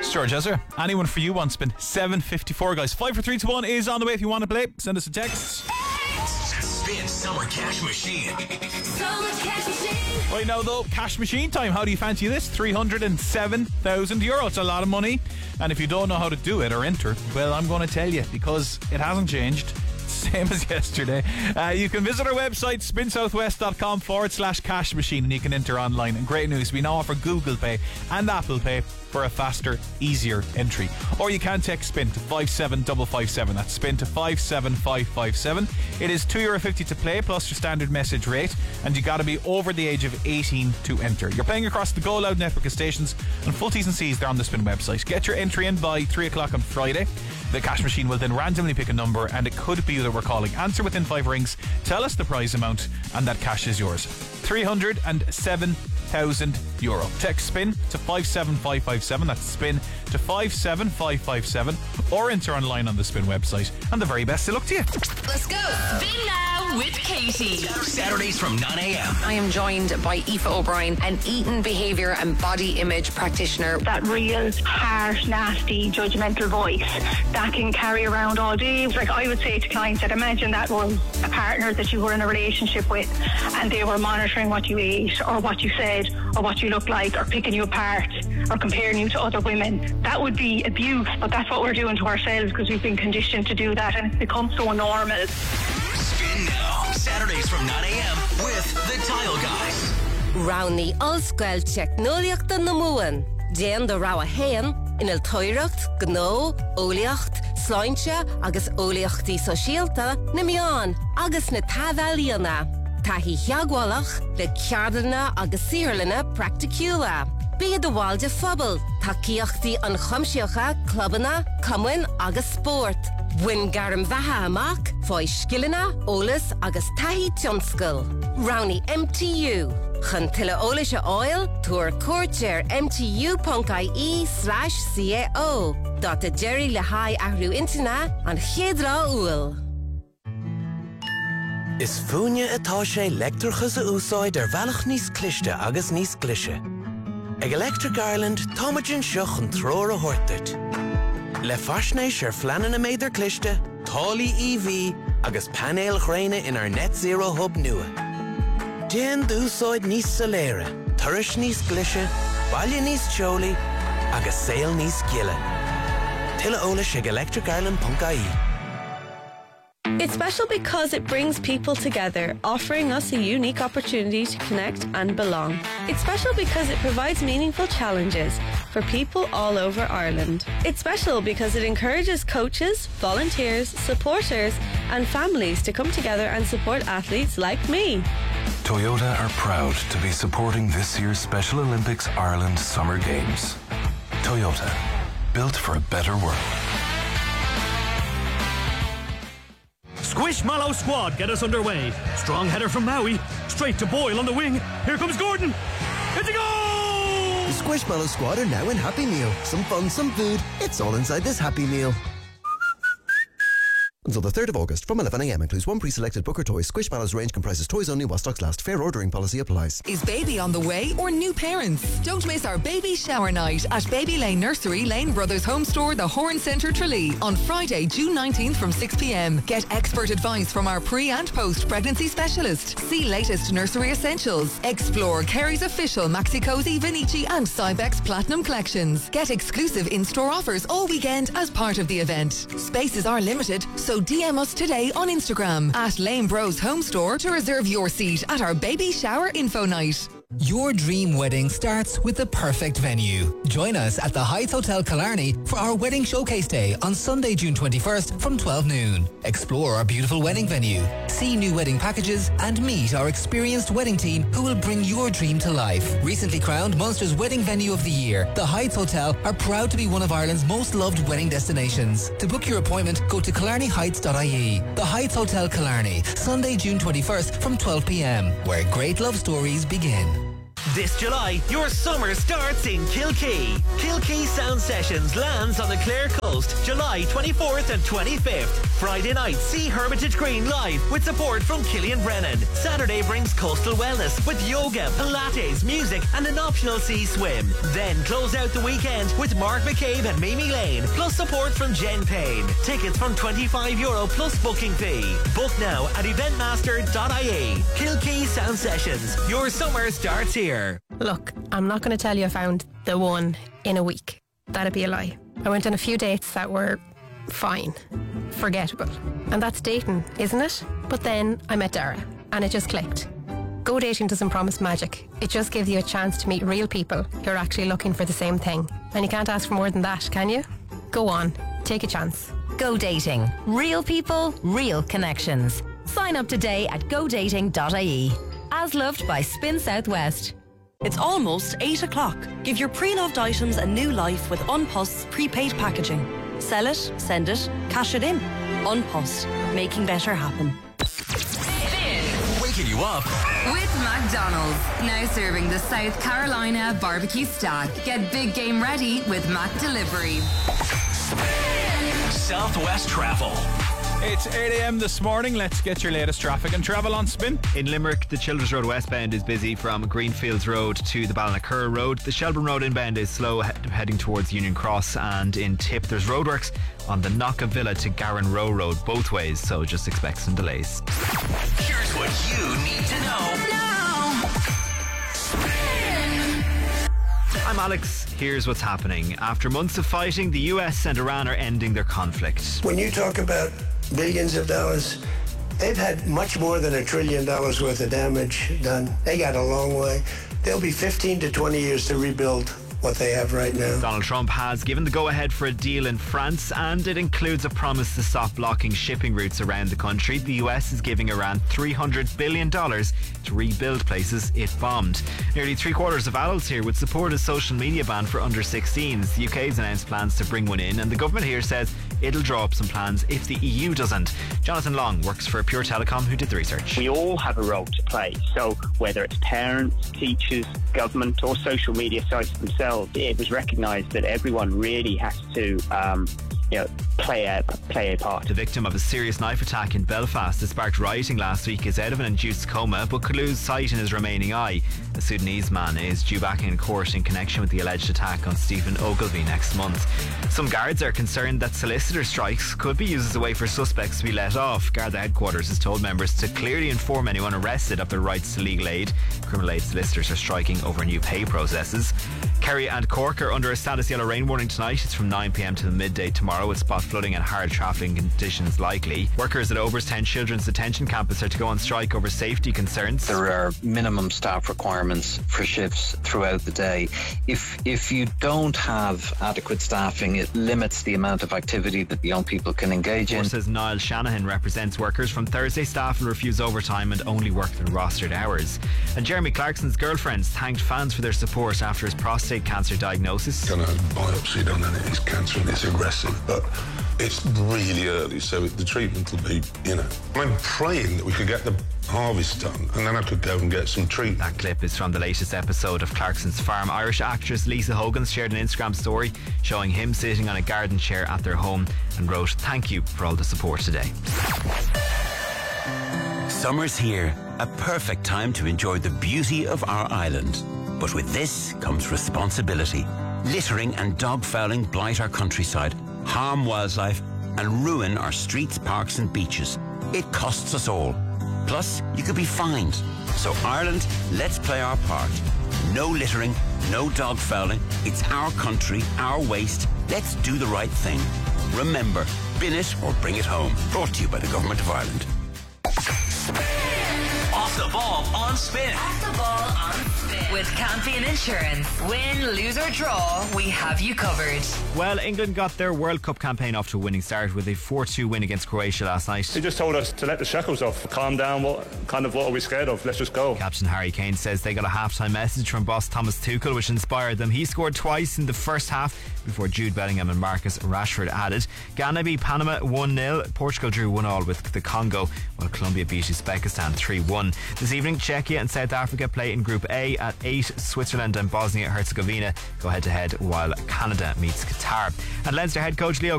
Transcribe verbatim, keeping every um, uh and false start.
It's George Ezra. Anyone for you on spin seven fifty-four, guys. Five for three to one is on the way if you want to play. Send us a text. Spin Summer Cash Machine. Summer Cash Machine. Right now, though, cash machine time. How do you fancy this? three hundred seven thousand euro. It's a lot of money. And if you don't know how to do it or enter, well, I'm going to tell you because it hasn't changed. Same as yesterday. Uh, you can visit our website, spinsouthwest.com forward slash cash machine, and you can enter online. And great news, we now offer Google Pay and Apple Pay for a faster, easier entry. Or you can text spin to five seven five five seven. That's spin to five seven five five seven. It is two euro fifty to play plus your standard message rate, and you got to be over the age of eighteen to enter. You're playing across the Go Loud network of stations, and full T's and C's there on the Spin website. Get your entry in by three o'clock on Friday. The cash machine will then randomly pick a number, and it could be that we're calling. Answer within five rings, tell us the prize amount, and that cash is yours. three hundred seven thousand euro. Text spin to five seven five five seven. That's spin to five seven five five seven, or enter online on the Spin website. And the very best of luck to you. Let's go. Spin now with Katie. Saturdays from nine a.m. I am joined by Aoife O'Brien, an eating behaviour and body image practitioner. That real harsh, nasty, judgmental voice that can carry around all day. Like I would say to clients that imagine that was a partner that you were in a relationship with and they were monitoring what you ate or what you said or what you looked like or picking you apart or comparing you to other women. That would be abuse, but that's what we're doing to ourselves because we've been conditioned to do that and it's become so normal. Spin now. Saturdays from nine a.m. with the Tile Guys. Round the Allsquel Technoliacht the Namuan. Jan the Rawa Hayan in El Toiracht, Gno, Oliacht, Slaintja, agus Oliachti Sosialta, Nimian, agus na Tavaliana. Tahi Hiagwalach, le Kiardana, agus Sirlina, Practicula. Be the Walde Fubble, Takiachti an Chumshiocha, Clubana, Cumwin, agus Sport. Win Garam Vaha Amak, Foi Skillina, Olis, agus Tahi Tionskil. Rowney M T U. Chantilla Olisha Oil, Tour Courtchair M T U punk I E slash C A O. Dot a Jerry Lahai Ahru Intina and Hedra Uil. Is fúne atá sé leictreachas a úsáid ar bhealach níos cliste agus níos clise. Ag Electric Ireland, táimeann seach an tróir a thuirteart. Le faisnéis ar fleanan a méidir cliste, tálaí E V agus panéal chréine in our net zero hub nua. Déan dúsáid níos saléire, turis níos glise, baile níos teolaí, agus saol níos gile. Tilla ólas ag electric ireland dot I E. It's special because it brings people together, offering us a unique opportunity to connect and belong. It's special because it provides meaningful challenges for people all over Ireland. It's special because it encourages coaches, volunteers, supporters and families to come together and support athletes like me. Toyota are proud to be supporting this year's Special Olympics Ireland Summer Games. Toyota, built for a better world. Squishmallow squad get us underway. Strong header from Maui, straight to Boyle on the wing. Here comes Gordon. It's a goal! The Squishmallow squad are now in Happy Meal. Some fun, some food. It's all inside this Happy Meal. Until the third of August, from eleven a.m. includes one pre-selected Booker toy. Squishmallow's range comprises toys only while stocks last. Fair ordering policy applies. Is baby on the way or new parents? Don't miss our baby shower night at Baby Lane Nursery, Lane Brothers Home Store, the Horn Centre, Tralee on Friday, June nineteenth from six p.m. Get expert advice from our pre- and post-pregnancy specialist. See latest nursery essentials. Explore Kerry's official Maxi Cozy, Vinici and Cybex Platinum collections. Get exclusive in-store offers all weekend as part of the event. Spaces are limited, so So D M us today on Instagram at Lane Bros Home Store to reserve your seat at our baby shower info night. Your dream wedding starts with the perfect venue. Join us at the Heights Hotel Killarney for our wedding showcase day on Sunday, June twenty-first from twelve noon. Explore our beautiful wedding venue, see new wedding packages and meet our experienced wedding team who will bring your dream to life. Recently crowned Munster's Wedding Venue of the Year, the Heights Hotel are proud to be one of Ireland's most loved wedding destinations. To book your appointment, go to killarney heights dot I E. The Heights Hotel Killarney, Sunday, June twenty-first from twelve p.m, where great love stories begin. This July, your summer starts in Kilkee. Kilkee Sound Sessions lands on the Clare Coast July twenty-fourth and twenty-fifth. Friday night, see Hermitage Green live with support from Killian Brennan. Saturday brings coastal wellness with yoga, Pilates, music and an optional sea swim. Then close out the weekend with Mark McCabe and Mimi Lane, plus support from Jen Payne. Tickets from twenty-five euro plus booking fee. Book now at eventmaster dot I E. Kilkee Sound Sessions. Your summer starts here. Look, I'm not going to tell you I found the one in a week. That'd be a lie. I went on a few dates that were fine, forgettable. And that's dating, isn't it? But then I met Dara and it just clicked. Go dating doesn't promise magic. It just gives you a chance to meet real people who are actually looking for the same thing. And you can't ask for more than that, can you? Go on, take a chance. Go dating. Real people, real connections. Sign up today at go dating dot I E. As loved by Spin Southwest. It's almost eight o'clock. Give your pre-loved items a new life with Unpost's prepaid packaging. Sell it, send it, cash it in. Unpost, making better happen. Waking you up With McDonald's. Now serving the South Carolina barbecue stack. Get big game ready with Mac Delivery. Southwest Travel. It's eight a.m. this morning. Let's get your latest traffic and travel on Spin. In Limerick, the Childers Road westbound is busy from Greenfields Road to the Ballinacurra Road. The Shelburne Road inbound is slow he- heading towards Union Cross, and in Tip there's roadworks on the Knocka Villa to Garran Row Road both ways, so just expect some delays. Here's what you need to know now. I'm Alex. Here's what's happening. After months of fighting, the U S and Iran are ending their conflict. When you talk about billions of dollars, they've had much more than a trillion dollars worth of damage done. They got a long way. There'll be fifteen to twenty years to rebuild what they have right now. Donald Trump has given the go-ahead for a deal in France, and it includes a promise to stop blocking shipping routes around the country. The U S is giving Iran three hundred billion dollars to rebuild places it bombed. Nearly three quarters of adults here would support a social media ban for under sixteens. The U K has announced plans to bring one in, and the government here says it'll draw up some plans if the E U doesn't. Jonathan Long works for Pure Telecom, who did the research. We all have a role to play. So whether it's parents, teachers, government or social media sites themselves, it was recognised that everyone really has to um, you know, play a, play a part. The victim of a serious knife attack in Belfast that sparked rioting last week is out of an induced coma but could lose sight in his remaining eye. A Sudanese man is due back in court in connection with the alleged attack on Stephen Ogilvie next month. Some guards are concerned that solicitor strikes could be used as a way for suspects to be let off. Garda headquarters has told members to clearly inform anyone arrested of their rights to legal aid. Criminal aid solicitors are striking over new pay processes. Kerry and Cork are under a status yellow rain warning tonight. It's from nine p.m. to midday tomorrow, with spot flooding and hard traffic conditions likely. Workers at Oberstown Children's Detention Campus are to go on strike over safety concerns. There are minimum staff requirements for shifts throughout the day. If if you don't have adequate staffing, it limits the amount of activity that the young people can engage in. Says Niall Shanahan represents workers. From Thursday, staff will refuse overtime and only work their rostered hours. And Jeremy Clarkson's girlfriends thanked fans for their support after his prostate cancer diagnosis. Done a biopsy done and it's cancer and it's aggressive, but it's really early, so the treatment will be, you know. I'm praying that we could get the harvest done and then I could go and get some treatment. That clip is from the latest episode of Clarkson's Farm. Irish actress Lisa Hogan shared an Instagram story showing him sitting on a garden chair at their home and wrote, "Thank you for all the support today." Summer's here, a perfect time to enjoy the beauty of our island. But with this comes responsibility. Littering and dog fouling blight our countryside, harm wildlife and ruin our streets, parks and beaches. It costs us all. Plus, you could be fined. So Ireland, let's play our part. No littering, no dog fouling. It's our country, our waste. Let's do the right thing. Remember, bin it or bring it home. Brought to you by the Government of Ireland. Off the ball on Spin. Off the ball on Spin. With Campion Insurance. Win, lose or draw, we have you covered. Well, England got their World Cup campaign off to a winning start with a four two win against Croatia last night. He just told us to let the shackles off, calm down, what kind of what are we scared of, let's just go. Captain Harry Kane says they got a halftime message from boss Thomas Tuchel which inspired them. He scored twice in the first half before Jude Bellingham and Marcus Rashford added. Ghana beat Panama one nil. Portugal drew one all with the Congo, while Colombia beat Uzbekistan three one. This evening, Czechia and South Africa play in Group A at eight, Switzerland and Bosnia Herzegovina go head to head, while Canada meets Qatar. And Leinster head coach Leo